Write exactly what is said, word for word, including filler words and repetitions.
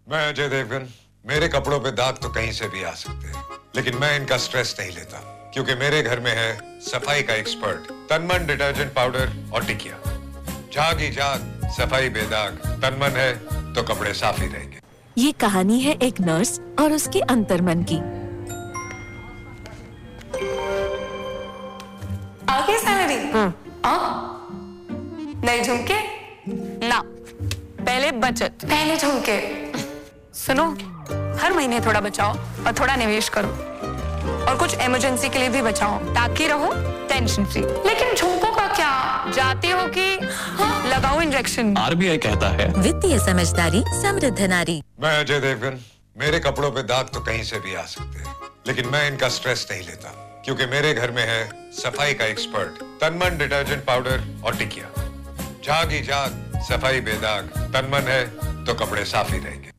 मैं अजय देवगन। मेरे कपड़ों पे दाग तो कहीं से भी आ सकते हैं, लेकिन मैं इनका स्ट्रेस नहीं लेता, क्योंकि मेरे घर में है सफाई का एक्सपर्ट तनमन डिटर्जेंट पाउडर और टिकिया। जाग ही जाग, सफाई बेदाग, तनमन है तो कपड़े साफ ही रहेंगे। ये कहानी है एक नर्स और उसके अंतर्मन की। आगे सैलरी? हाँ। नए झुमके? ना, पहले बचत। पहले झुमके। सुनो, हर महीने थोड़ा बचाओ और थोड़ा निवेश करो, और कुछ इमरजेंसी के लिए भी बचाओ, ताकि रहो टेंशन फ्री। लेकिन झुमकों का क्या? जाती हो कि हाँ? लगाओ इंजेक्शन। आरबीआई कहता है वित्तीय समझदारी समृद्ध नारी। मैं अजय देवगन। मेरे कपड़ों पे दाग तो कहीं से भी आ सकते हैं, लेकिन मैं इनका स्ट्रेस नहीं लेता, क्योंकि मेरे घर में है सफाई का एक्सपर्ट तनमन डिटर्जेंट पाउडर और टिकिया। जाग ही जाग, सफाई बेदाग, तनमन है तो कपड़े साफ ही रहेंगे।